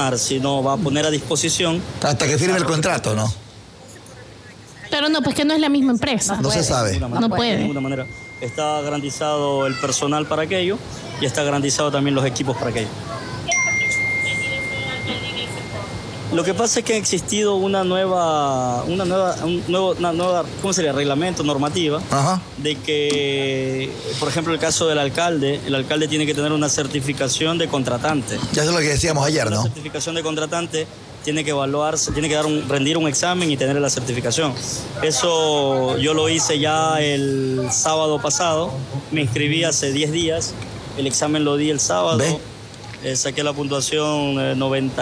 donar, sino va a poner a disposición. Hasta que firme el contrato, ¿no? Pero no, pues que no es la misma empresa. No se sabe. No puede. De ninguna manera. Está garantizado el personal para aquello y está garantizado también los equipos para aquello. Lo que pasa es que ha existido una nueva ¿cómo sería? Reglamento, normativa, Ajá. de que, por ejemplo, el caso del alcalde, el alcalde tiene que tener una certificación de contratante. Ya es lo que decíamos ayer, ¿no? La certificación de contratante tiene que evaluarse, tiene que rendir un examen y tener la certificación. Eso yo lo hice ya el sábado pasado, me inscribí hace 10 días, el examen lo di el sábado. ¿Ve? Saqué la puntuación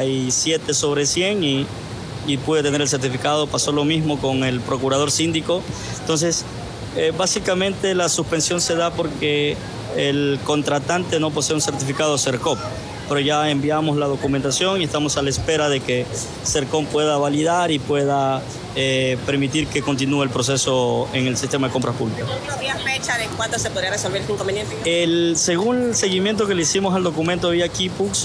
97 sobre 100 y pude tener el certificado. Pasó lo mismo con el procurador síndico. Entonces, básicamente la suspensión se da porque el contratante no posee un certificado CERCOP. Pero ya enviamos la documentación y estamos a la espera de que CERCOP pueda validar y pueda permitir que continúe el proceso en el sistema de compras públicas. ¿No había fecha de cuándo se podría resolver este inconveniente? Según el seguimiento que le hicimos al documento vía Kipux,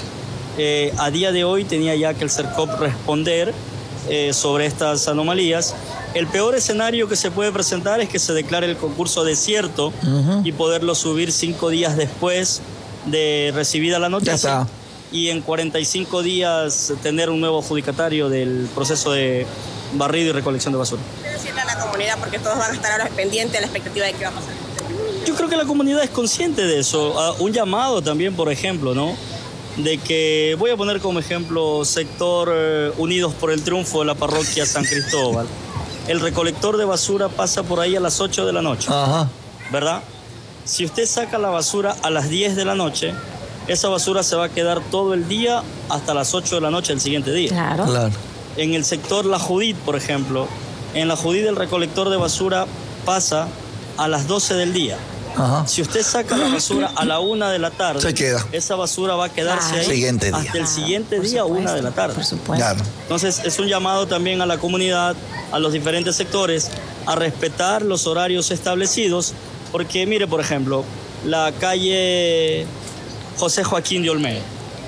a día de hoy tenía ya que el CERCOP responder sobre estas anomalías. El peor escenario que se puede presentar es que se declare el concurso desierto y poderlo subir 5 días después de recibida la noticia y en 45 días tener un nuevo adjudicatario del proceso de barrido y recolección de basura. ¿Qué decirle a la comunidad? Porque todos van a estar ahora pendientes a la expectativa de qué va a pasar. Yo creo que la comunidad es consciente de eso. Un llamado también, por ejemplo, ¿no? De que, voy a poner como ejemplo, sector Unidos por el Triunfo de la parroquia San Cristóbal. El recolector de basura pasa por ahí a las 8 de la noche, ¿verdad? Si usted saca la basura a las 10 de la noche, esa basura se va a quedar todo el día hasta las 8 de la noche del siguiente día. Claro. En el sector La Judith, por ejemplo, en La Judith el recolector de basura pasa a las 12 del día. Si usted saca la basura a la 1 de la tarde, se queda. Esa basura va a quedarse ahí siguiente día. hasta el siguiente día, 1 de la tarde. Por supuesto. Entonces es un llamado también a la comunidad, a los diferentes sectores, a respetar los horarios establecidos, porque mire, por ejemplo, la calle José Joaquín de Olmedo.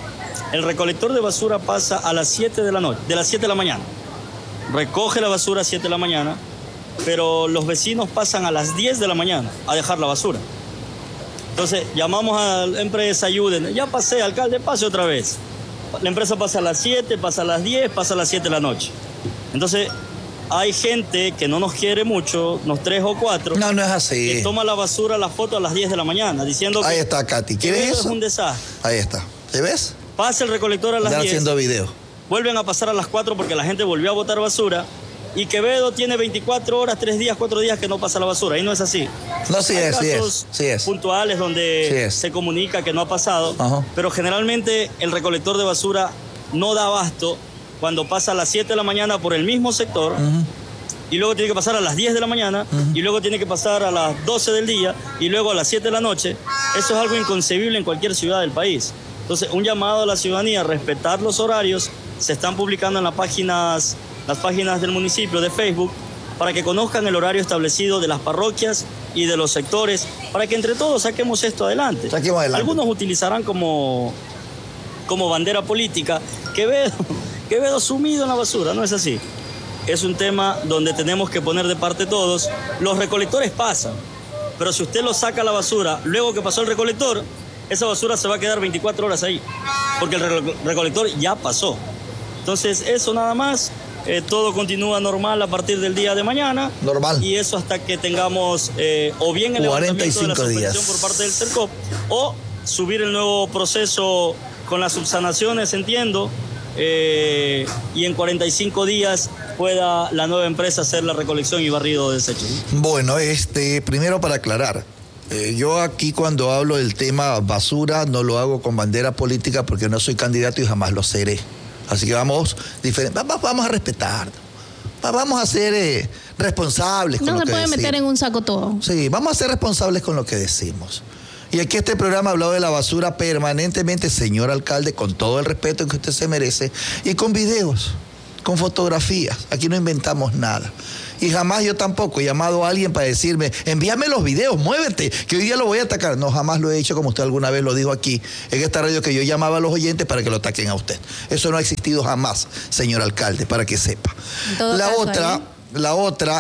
El recolector de basura pasa a las 7 de la noche, de las 7 de la mañana. Recoge la basura a 7 de la mañana, pero los vecinos pasan a las 10 de la mañana a dejar la basura. Entonces llamamos a la empresa, ayuden. Ya pasé, alcalde, pase otra vez. La empresa pasa a las 7, pasa a las 10, pasa a las 7 de la noche. Entonces hay gente que no nos quiere mucho, unos 3 o 4. No es así. Que toma la basura, la foto a las 10 de la mañana, diciendo que... Ahí está, Katy. ¿Quieres eso? Es un desastre. Ahí está. ¿Te ves? Pasa el recolector a las 10. Están haciendo video. Vuelven a pasar a las 4 porque la gente volvió a botar basura. Y Quevedo tiene 24 horas, 3 días, 4 días que no pasa la basura. Y no es así. No, sí Hay es, casos sí es. puntuales donde se comunica que no ha pasado. Pero generalmente el recolector de basura no da abasto cuando pasa a las 7 de la mañana por el mismo sector. Y luego tiene que pasar a las 10 de la mañana, y luego tiene que pasar a las 12 del día, y luego a las 7 de la noche. Eso es algo inconcebible en cualquier ciudad del país. Entonces, un llamado a la ciudadanía a respetar los horarios. Se están publicando en las páginas del municipio de Facebook, para que conozcan el horario establecido de las parroquias y de los sectores, para que entre todos saquemos esto adelante. Algunos utilizarán como bandera política Quevedo sumido en la basura. No es así. Es un tema donde tenemos que poner de parte todos. Los recolectores pasan, pero si usted lo saca a la basura luego que pasó el recolector, esa basura se va a quedar 24 horas ahí, porque el recolector ya pasó. Entonces eso nada más. Todo continúa normal a partir del día de mañana. Normal. Y eso hasta que tengamos o bien el levantamiento de la suspensión por parte del CERCOP, o subir el nuevo proceso con las subsanaciones, entiendo, y en 45 días pueda la nueva empresa hacer la recolección y barrido de desechos. Bueno, primero para aclarar, yo aquí cuando hablo del tema basura no lo hago con bandera política porque no soy candidato y jamás lo seré. Así que vamos a respetar, vamos a ser responsables con lo que decimos. No se puede meter en un saco todo. Sí, vamos a ser responsables con lo que decimos. Y aquí este programa ha hablado de la basura permanentemente, señor alcalde, con todo el respeto que usted se merece, y con videos con fotografías. Aquí no inventamos nada. Y jamás yo tampoco he llamado a alguien para decirme, envíame los videos, muévete, que hoy día lo voy a atacar. No, jamás lo he hecho, como usted alguna vez lo dijo aquí en esta radio, que yo llamaba a los oyentes para que lo ataquen a usted. Eso no ha existido jamás, señor alcalde, para que sepa. La otra,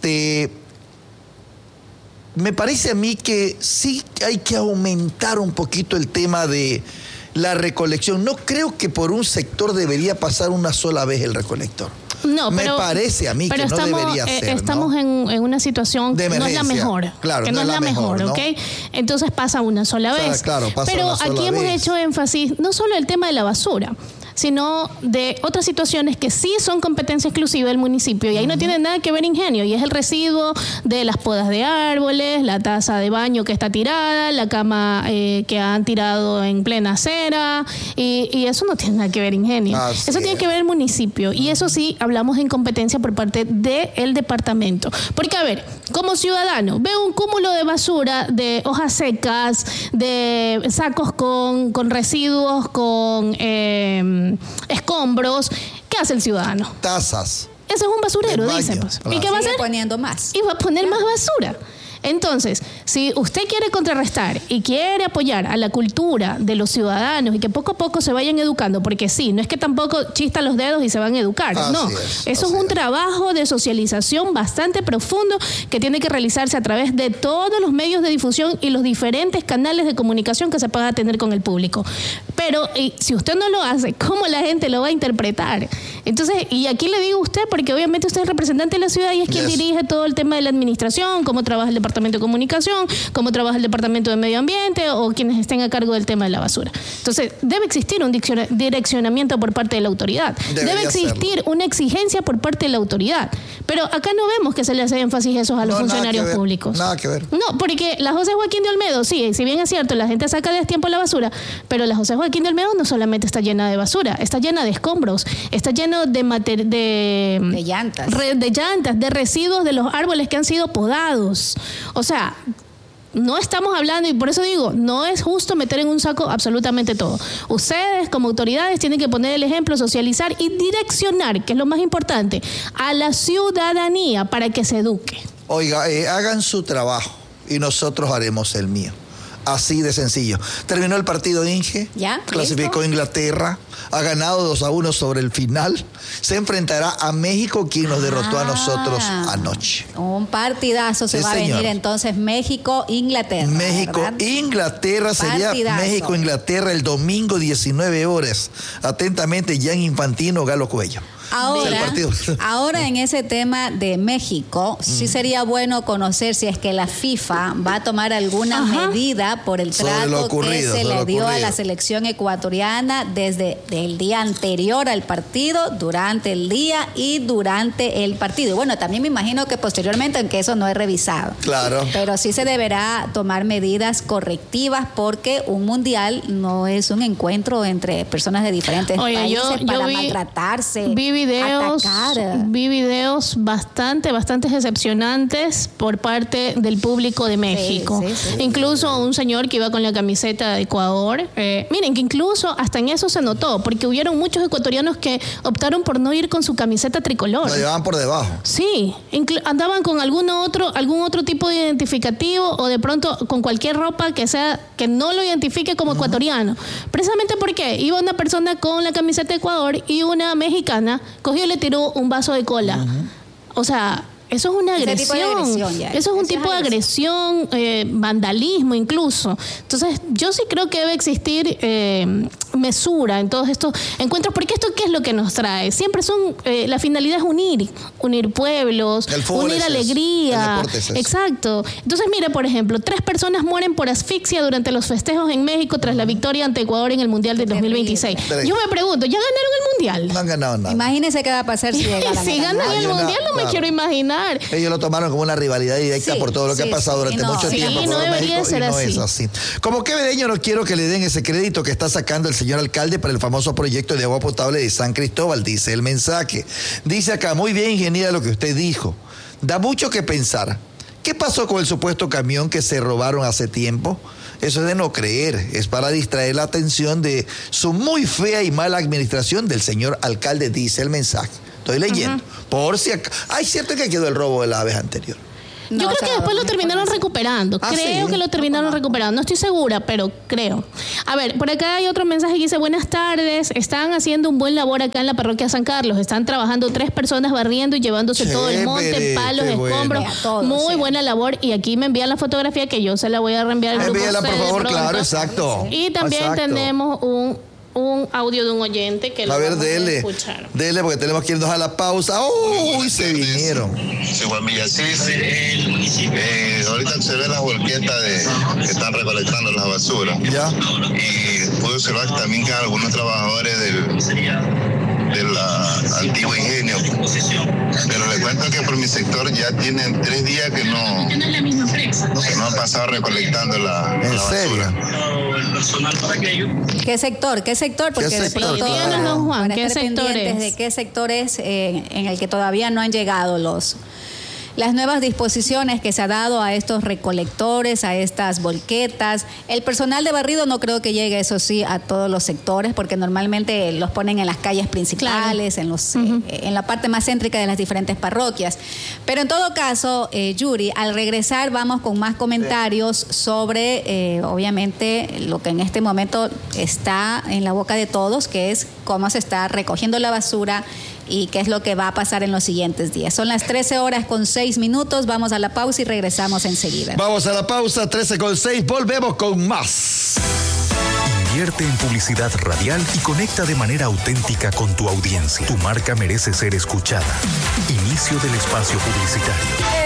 me parece a mí que sí hay que aumentar un poquito el tema de la recolección. No creo que por un sector debería pasar una sola vez el recolector. No, me parece a mí que no debería ser. Estamos en una situación que no es la mejor. Claro, que no es la mejor, ¿no? ¿Ok? Entonces pasa una sola vez. Claro, pasa pero una sola aquí hemos hecho énfasis no solo el tema de la basura, sino de otras situaciones que sí son competencia exclusiva del municipio y ahí no tiene nada que ver ingenio, y es el residuo de las podas de árboles, la taza de baño que está tirada, la cama que han tirado en plena acera, y eso no tiene nada que ver ingenio. Eso tiene que ver el municipio, y eso sí hablamos de incompetencia por parte del departamento. Porque, a ver, como ciudadano, veo un cúmulo de basura, de hojas secas, de sacos con residuos, con escombros. ¿Qué hace el ciudadano? Tazas. Ese es un basurero, dicen. Pues. Claro. ¿Y qué va a hacer? Poniendo más. Y va a poner más basura. Entonces, si usted quiere contrarrestar y quiere apoyar a la cultura de los ciudadanos y que poco a poco se vayan educando, porque sí, no es que tampoco chistan los dedos y se van a educar, no. Eso es un trabajo de socialización bastante profundo que tiene que realizarse a través de todos los medios de difusión y los diferentes canales de comunicación que se pueda tener con el público. Pero si usted no lo hace, ¿cómo la gente lo va a interpretar? Entonces, y aquí le digo a usted, porque obviamente usted es representante de la ciudad y es quien dirige todo el tema de la administración, cómo trabaja el departamento de comunicación, cómo trabaja el departamento de medio ambiente o quienes estén a cargo del tema de la basura. Entonces, debe existir un direccionamiento por parte de la autoridad. Debe existir una exigencia por parte de la autoridad. Pero acá no vemos que se le hace énfasis eso a los funcionarios públicos. Nada que ver. No, porque la José Joaquín de Olmedo, sí, si bien es cierto, la gente saca de tiempo la basura, pero la José Joaquín de Olmedo no solamente está llena de basura, está llena de escombros, está lleno de llantas. De llantas, de residuos de los árboles que han sido podados. O sea, no estamos hablando, y por eso digo, no es justo meter en un saco absolutamente todo. Ustedes, como autoridades, tienen que poner el ejemplo, socializar y direccionar, que es lo más importante, a la ciudadanía para que se eduque. Oiga, hagan su trabajo y nosotros haremos el mío. Así de sencillo. Terminó el partido Inge. ¿Ya? Clasificó ¿Listo? Inglaterra. Ha ganado 2-1 sobre el final. Se enfrentará a México, quien nos derrotó a nosotros anoche. Un partidazo se va a venir entonces México-Inglaterra. México-Inglaterra sería México-Inglaterra el domingo 19 horas. Atentamente, Jan Infantino, Galo Cuello. Ahora en ese tema de México, sí sería bueno conocer si es que la FIFA va a tomar alguna medida por el trato que se le dio a la selección ecuatoriana desde el día anterior al partido, durante el día y durante el partido. Y bueno, también me imagino que posteriormente, aunque eso no he revisado. Claro. Pero sí se deberá tomar medidas correctivas porque un mundial no es un encuentro entre personas de diferentes países para maltratarse. Vi videos bastante decepcionantes por parte del público de México. Sí. Incluso un señor que iba con la camiseta de Ecuador. Miren que incluso hasta en eso se notó, porque hubieron muchos ecuatorianos que optaron por no ir con su camiseta tricolor. Lo llevaban por debajo. Sí, andaban con algún otro tipo de identificativo o de pronto con cualquier ropa que no lo identifique como ecuatoriano. Precisamente porque iba una persona con la camiseta de Ecuador y una mexicana cogió y le tiró un vaso de cola. O sea, eso es una agresión. Eso es un tipo de agresión, vandalismo incluso. Entonces, yo sí creo que debe existir mesura en todos estos encuentros, porque esto, ¿qué es lo que nos trae? Siempre la finalidad es unir pueblos, unir alegría. Exacto. Entonces, mira, por ejemplo, 3 personas mueren por asfixia durante los festejos en México tras la victoria ante Ecuador en el Mundial del 2026. Yo me pregunto, ¿ya ganaron el Mundial? No han ganado nada. Imagínense qué va a pasar si llegaran si ganan el Mundial, no me quiero imaginar. Ellos lo tomaron como una rivalidad directa por todo lo que ha pasado durante mucho tiempo. No debería ser así. No es así. Como quevedeño no quiero que le den ese crédito que está sacando el señor alcalde para el famoso proyecto de agua potable de San Cristóbal, dice el mensaje. Dice acá, muy bien, ingeniera, lo que usted dijo. Da mucho que pensar. ¿Qué pasó con el supuesto camión que se robaron hace tiempo? Eso es de no creer, es para distraer la atención de su muy fea y mala administración del señor alcalde, dice el mensaje. Estoy leyendo. Por si hay cierto que quedó el robo de las aves anterior. Yo creo que después lo terminaron recuperando. Creo que lo terminaron recuperando. No estoy segura, pero creo. A ver, por acá hay otro mensaje que dice: buenas tardes. Están haciendo un buen labor acá en la parroquia San Carlos. Están trabajando 3 personas barriendo y llevándose todo el monte, palos, escombros. Muy buena labor. Y aquí me envían la fotografía que yo se la voy a reenviar al grupo. Envíala, por favor, claro, exacto. Y también tenemos un audio de un oyente que lo vamos a escuchar. Dele, porque tenemos que irnos a la pausa. ¡Uy! Se vinieron. Sí, Juan Villasís. Ahorita se ve las volquetas que están recolectando las basuras. Ya. Y pude observar que también que algunos trabajadores de la antigua ingenio. Pero le cuento que por mi sector ya tienen 3 días que no han pasado recolectando la basura. ¿Qué sector? Porque de pronto Juan, ¿qué sector es? ¿De qué sector es en el que todavía no han llegado las nuevas disposiciones que se ha dado a estos recolectores, a estas volquetas? El personal de barrido no creo que llegue, eso sí, a todos los sectores, porque normalmente los ponen en las calles principales, claro, en la parte más céntrica de las diferentes parroquias. Pero en todo caso, Yuri, al regresar vamos con más comentarios sobre, obviamente, lo que en este momento está en la boca de todos, que es cómo se está recogiendo la basura y qué es lo que va a pasar en los siguientes días. Son las 13:06. Vamos a la pausa y regresamos enseguida. Vamos a la pausa, 13:06. Volvemos con más. Invierte en publicidad radial y conecta de manera auténtica con tu audiencia. Tu marca merece ser escuchada. Inicio del espacio publicitario.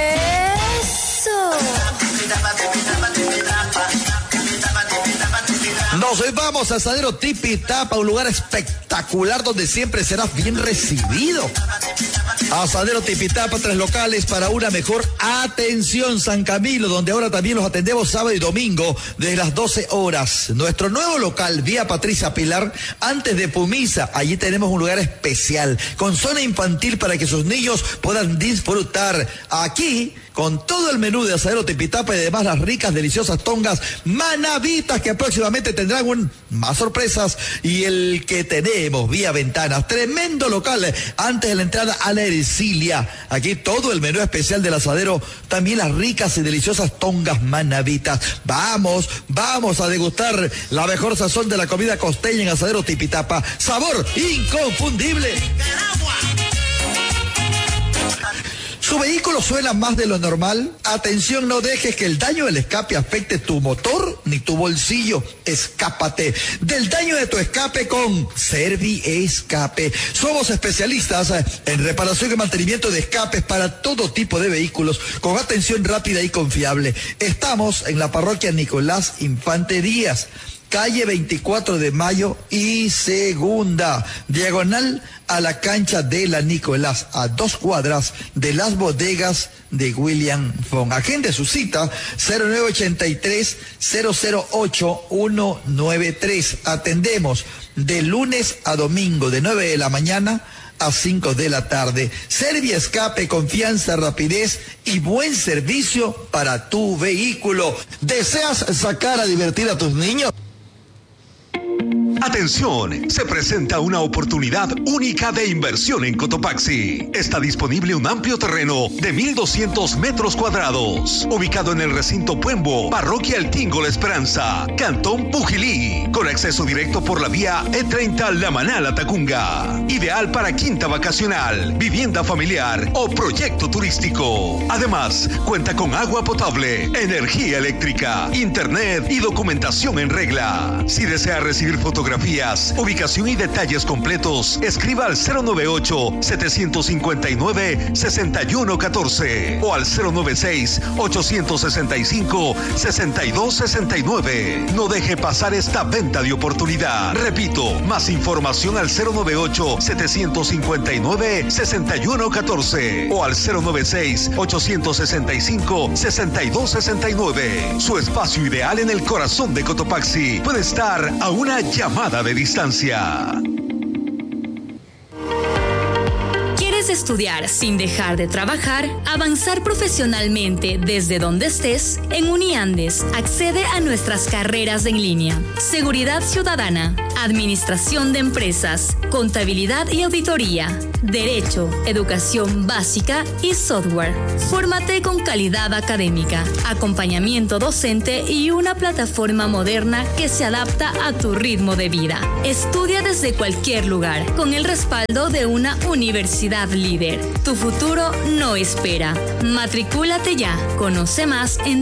Nos vamos a Asadero Tipitapa, un lugar espectacular donde siempre serás bien recibido. Asadero Tipitapa, 3 locales para una mejor atención. San Camilo, donde ahora también los atendemos sábado y domingo desde las 12 horas. Nuestro nuevo local, vía Patricia Pilar, antes de Pumisa. Allí tenemos un lugar especial con zona infantil para que sus niños puedan disfrutar. Aquí, con todo el menú de Asadero Tipitapa y además las ricas, deliciosas tongas manavitas que próximamente tendrán más sorpresas. Y el que tenemos vía ventanas, tremendo local antes de la entrada a la Ercilia. Aquí todo el menú especial del asadero, también las ricas y deliciosas tongas manavitas. Vamos a degustar la mejor sazón de la comida costeña en Asadero Tipitapa. Sabor inconfundible. ¿Su vehículo suena más de lo normal? Atención, no dejes que el daño del escape afecte tu motor ni tu bolsillo. Escápate del daño de tu escape con Serviescape. Somos especialistas en reparación y mantenimiento de escapes para todo tipo de vehículos con atención rápida y confiable. Estamos en la parroquia Nicolás Infante Díaz, calle 24 de Mayo y Segunda, diagonal a la cancha de la Nicolás, a 2 cuadras de las bodegas de William Fong. Agende su cita 0983-008-193. Atendemos de lunes a domingo de 9 de la mañana a 5 de la tarde. Serviescape, confianza, rapidez y buen servicio para tu vehículo. ¿Deseas sacar a divertir a tus niños? Atención, se presenta una oportunidad única de inversión en Cotopaxi. Está disponible un amplio terreno de 1,200 metros cuadrados, ubicado en el recinto Puembo, parroquia El Tingo La Esperanza, cantón Pujilí, con acceso directo por la vía E30 La Manala Tacunga. Ideal para quinta vacacional, vivienda familiar o proyecto turístico. Además, cuenta con agua potable, energía eléctrica, internet y documentación en regla. Si desea recibir fotografías, ubicación y detalles completos, escriba al 098-759-6114 o al 096-865-6269. No deje pasar esta venta de oportunidad. Repito, más información al 098-759-6114 o al 096-865-6269. Su espacio ideal en el corazón de Cotopaxi puede estar a una llamada de distancia. ¿Quieres estudiar sin dejar de trabajar? Avanzar profesionalmente desde donde estés. En Uniandes, accede a nuestras carreras en línea: Seguridad Ciudadana, Administración de Empresas, Contabilidad y Auditoría, Derecho, Educación Básica y Software. Fórmate con calidad académica, acompañamiento docente y una plataforma moderna que se adapta a tu ritmo de vida. Estudia desde cualquier lugar, con el respaldo de una universidad líder. Tu futuro no espera. Matricúlate ya. Conoce más en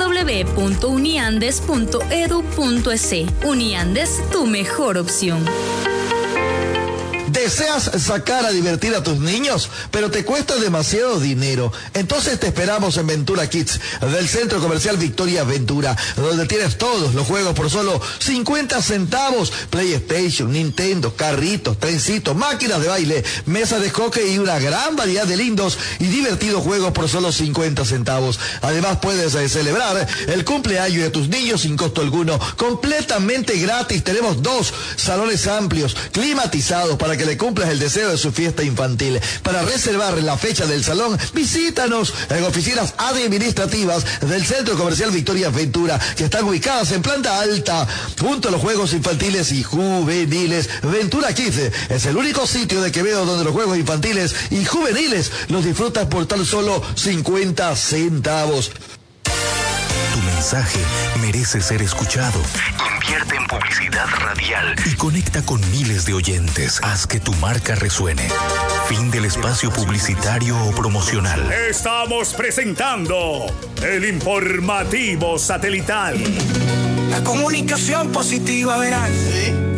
www.uniandes.edu.es. Uniandes, tu mejor opción. ¿Deseas sacar a divertir a tus niños, pero te cuesta demasiado dinero? Entonces te esperamos en Ventura Kids, del Centro Comercial Victoria Ventura, donde tienes todos los juegos por solo 50 centavos. PlayStation, Nintendo, carritos, trencitos, máquinas de baile, mesas de hockey y una gran variedad de lindos y divertidos juegos por solo 50 centavos. Además puedes celebrar el cumpleaños de tus niños sin costo alguno, completamente gratis. Tenemos 2 salones amplios, climatizados, para que le cumplas el deseo de su fiesta infantil. Para reservar la fecha del salón, visítanos en oficinas administrativas del Centro Comercial Victoria Ventura, que están ubicadas en planta alta, junto a los juegos infantiles y juveniles. Ventura Kids es el único sitio de Quevedo donde los juegos infantiles y juveniles los disfrutas por tan solo 50 centavos. Tu mensaje merece ser escuchado. Invierte en publicidad radial y conecta con miles de oyentes. Haz que tu marca resuene. Fin del espacio publicitario o promocional. Estamos presentando el informativo satelital. La comunicación positiva, verás. ¿Sí?